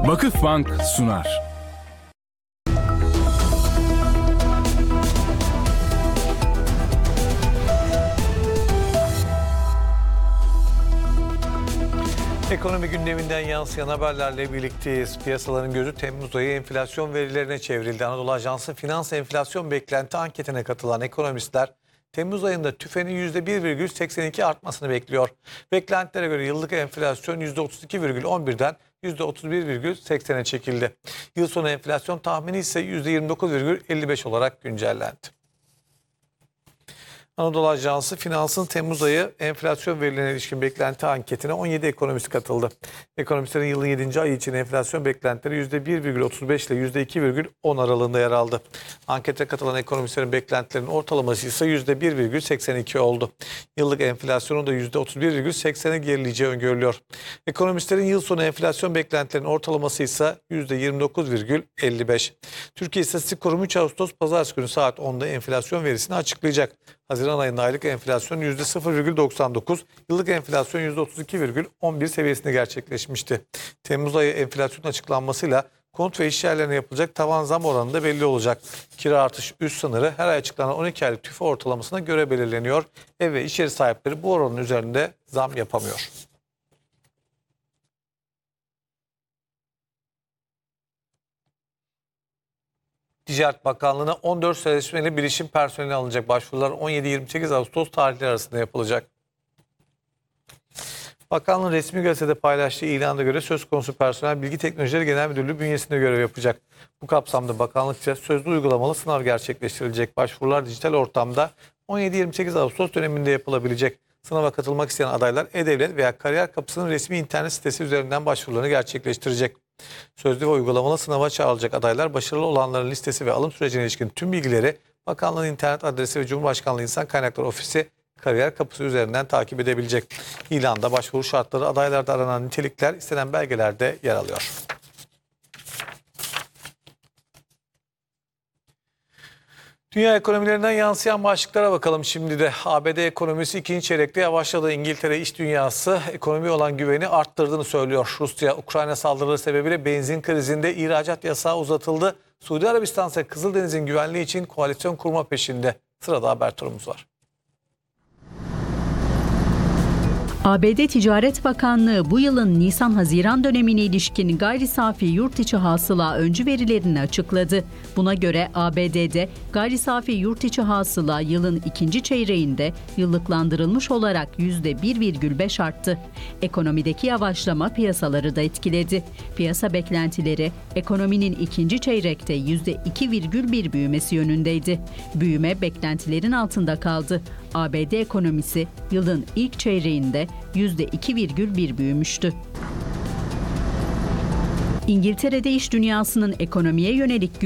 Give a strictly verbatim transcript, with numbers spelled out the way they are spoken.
Vakıfbank sunar. Ekonomi gündeminden yansıyan haberlerle birlikteyiz. Piyasaların gözü Temmuz ayı enflasyon verilerine çevrildi. Anadolu Ajansı Finans Enflasyon Beklenti anketine katılan ekonomistler Temmuz ayında TÜFE'nin yüzde bir virgül seksen iki artmasını bekliyor. Beklentilere göre yıllık enflasyon yüzde otuz iki virgül on birden yüzde otuz bir virgül seksene çekildi. Yıl sonu enflasyon tahmini ise yüzde yirmi dokuz virgül elli beş olarak güncellendi. Anadolu Ajansı Finans'ın Temmuz ayı enflasyon verilerine ilişkin beklenti anketine on yedi ekonomist katıldı. Ekonomistlerin yılın yedinci ayı için enflasyon beklentileri yüzde bir virgül otuz beş ile yüzde iki virgül on aralığında yer aldı. Ankete katılan ekonomistlerin beklentilerinin ortalaması ise yüzde bir virgül seksen iki oldu. Yıllık enflasyonun da yüzde otuz bir virgül seksene gerileyeceği öngörülüyor. Ekonomistlerin yıl sonu enflasyon beklentilerinin ortalaması ise yüzde yirmi dokuz virgül elli beş. Türkiye İstatistik Kurumu üç Ağustos Pazartesi günü saat onda enflasyon verisini açıklayacak. Haziran ayında aylık enflasyon yüzde sıfır virgül doksan dokuz, yıllık enflasyon yüzde otuz iki virgül on bir seviyesinde gerçekleşmişti. Temmuz ayı enflasyonun açıklanmasıyla konut ve iş yerlerine yapılacak tavan zam oranı da belli olacak. Kira artış üst sınırı her ay açıklanan on iki aylık TÜFE ortalamasına göre belirleniyor. Ev ve iş yeri sahipleri bu oranın üzerinde zam yapamıyor. Ticaret Bakanlığı'na on dört sözleşmeli bilişim personeli alınacak. Başvurular on yedi yirmi sekiz Ağustos tarihleri arasında yapılacak. Bakanlığın resmi gazetede paylaştığı ilana göre söz konusu personel Bilgi Teknolojileri Genel Müdürlüğü bünyesinde görev yapacak. Bu kapsamda bakanlıkça sözlü uygulamalı sınav gerçekleştirilecek. Başvurular dijital ortamda on yedi yirmi sekiz Ağustos döneminde yapılabilecek. Sınava katılmak isteyen adaylar E-Devlet veya Kariyer Kapısı'nın resmi internet sitesi üzerinden başvurularını gerçekleştirecek. Sözlü ve uygulamalı sınava çağrılacak adaylar başarılı olanların listesi ve alım sürecine ilişkin tüm bilgileri bakanlığın internet adresi ve Cumhurbaşkanlığı İnsan Kaynakları Ofisi Kariyer Kapısı üzerinden takip edebilecek. İlanda başvuru şartları, adaylarda aranan nitelikler, istenen belgelerde yer alıyor. Dünya ekonomilerinden yansıyan başlıklara bakalım şimdi de. A B D ekonomisi ikinci çeyrekte yavaşladı. İngiltere iş dünyası ekonomi olan güveni arttırdığını söylüyor. Rusya, Ukrayna saldırıları sebebiyle benzin krizinde ihracat yasağı uzatıldı. Suudi Arabistan ise Kızıldeniz'in güvenliği için koalisyon kurma peşinde. Sırada haber turumuz var. A B D Ticaret Bakanlığı bu yılın Nisan-Haziran dönemine ilişkin gayri safi yurt içi hasıla öncü verilerini açıkladı. Buna göre A B D'de gayri safi yurt içi hasıla yılın ikinci çeyreğinde yıllıklandırılmış olarak yüzde bir virgül beş arttı. Ekonomideki yavaşlama piyasaları da etkiledi. Piyasa beklentileri ekonominin ikinci çeyrekte yüzde iki virgül bir büyümesi yönündeydi. Büyüme beklentilerin altında kaldı. A B D ekonomisi yılın ilk çeyreğinde yüzde iki virgül bir büyümüştü. İngiltere'de iş dünyasının ekonomiye yönelik